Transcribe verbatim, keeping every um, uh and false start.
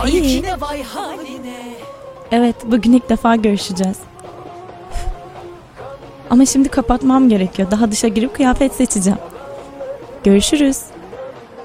Vay İyi. içine vay haline. Evet, bugün ilk defa görüşeceğiz. Ama şimdi kapatmam gerekiyor. Daha dışa girip kıyafet seçeceğim. Görüşürüz.